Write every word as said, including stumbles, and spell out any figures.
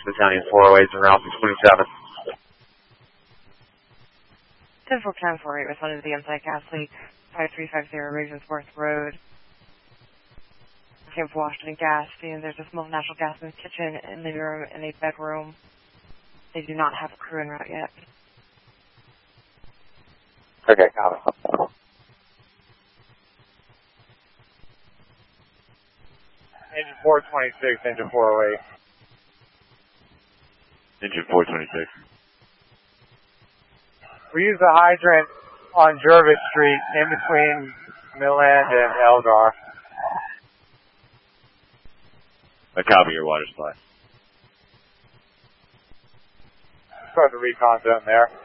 Battalion four oh eight and Ralphie twenty-seven. ten four ten four eight responded to the M-Site gas leak, five three five zero Ravensworth Road. Camp Washington Gas, and there's a small natural gas in the kitchen and living room and a bedroom. They do not have a crew en route yet. Okay, copy. Engine four twenty-six, engine four oh eight. Engine four twenty-six. We use the hydrant on Jervis Street in between Milland and Eldar. I copy your water supply. Start the recon zone there.